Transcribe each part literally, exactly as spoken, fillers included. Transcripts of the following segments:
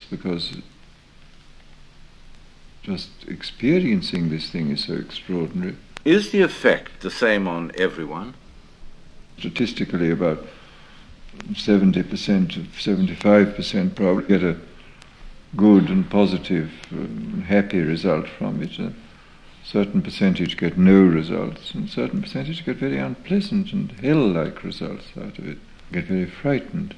because just experiencing this thing is so extraordinary. Is the effect the same on everyone? Statistically, about seventy percent, seventy-five percent probably get a good and positive, um, happy result from it. A certain percentage get no results, and a certain percentage get very unpleasant and hell-like results out of it, get very frightened.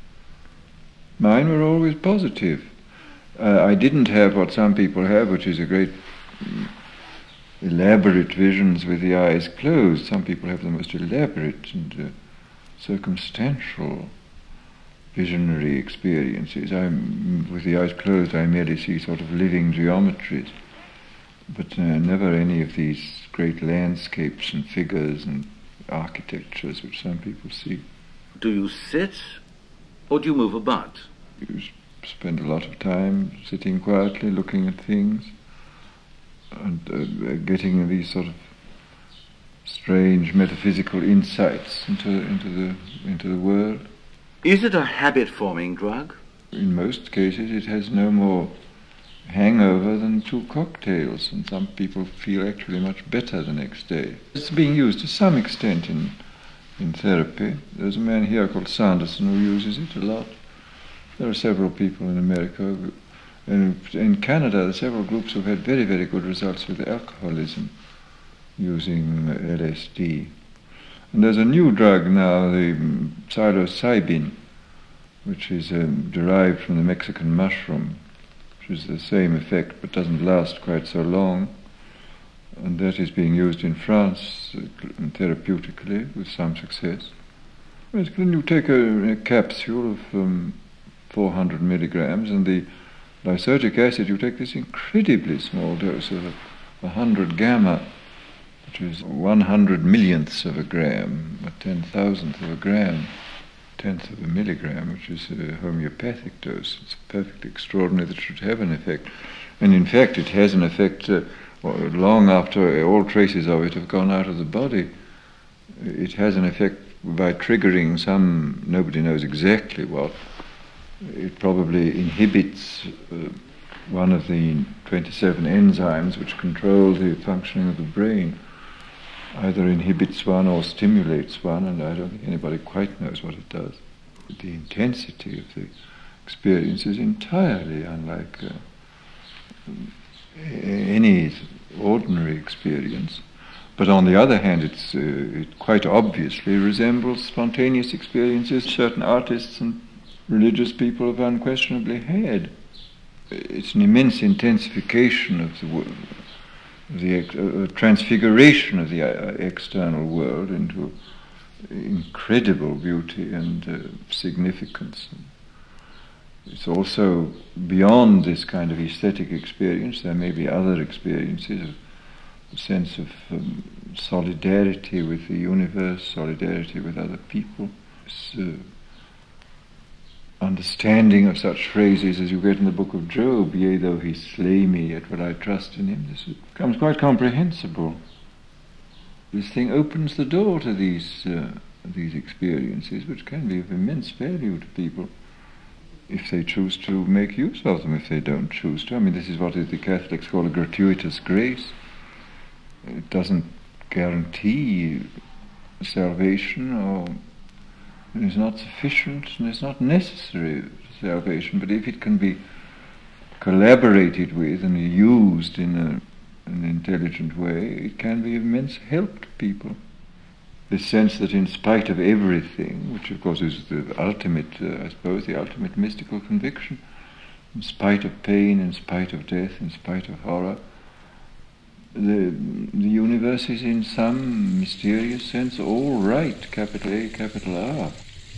Mine were always positive. Uh, I didn't have what some people have, which is a great um, elaborate visions with the eyes closed. Some people have the most elaborate and uh, circumstantial visionary experiences. I'm, with the eyes closed, I merely see sort of living geometries, but uh, never any of these great landscapes and figures and architectures which some people see. Do you sit or do you move about? You spend a lot of time sitting quietly, looking at things, and uh, getting these sort of strange metaphysical insights into into the into the world. Is it a habit-forming drug? In most cases, it has no more hangover than two cocktails, and some people feel actually much better the next day. It's being used to some extent in in therapy. There's a man here called Sanderson who uses it a lot. There are several people in America, who, and in Canada, there are several groups who've had very, very good results with alcoholism using L S D. And there's a new drug now, the psilocybin, which is um, derived from the Mexican mushroom, which is the same effect but doesn't last quite so long. And that is being used in France uh, therapeutically with some success. When you take a, a capsule of um, four hundred milligrams, and the lysergic acid, you take this incredibly small dose of one hundred gamma, which is one hundred millionths of a gram, a ten thousandth of a gram, tenth of a milligram, which is a homeopathic dose. It's perfectly extraordinary that it should have an effect. And in fact, it has an effect uh, long after all traces of it have gone out of the body. It has an effect by triggering some, nobody knows exactly what. It probably inhibits uh, one of the twenty-seven enzymes which control the functioning of the brain. Either inhibits one or stimulates one, and I don't think anybody quite knows what it does. The intensity of the experience is entirely unlike uh, any ordinary experience. But on the other hand, it's, uh, it quite obviously resembles spontaneous experiences certain artists and religious people have unquestionably had. It's an immense intensification of the world, the ex- uh, transfiguration of the uh, external world into incredible beauty and uh, significance. It's also beyond this kind of aesthetic experience. There may be other experiences of a sense of um, solidarity with the universe, solidarity with other people. It's, uh, understanding of such phrases as you get in the book of Job, yea, though he slay me, yet will I trust in him. This becomes quite comprehensible. This thing opens the door to these uh, these experiences, which can be of immense value to people if they choose to make use of them. If they don't choose to, I mean, this is what the Catholics call a gratuitous grace. It doesn't guarantee salvation, or it is not sufficient and it's not necessary for salvation, but if it can be collaborated with and used in a, an intelligent way, it can be of immense help to people. This sense that in spite of everything, which of course is the ultimate, uh, I suppose, the ultimate mystical conviction, in spite of pain, in spite of death, in spite of horror, the the universe is in some mysterious sense all right, capital A, capital R.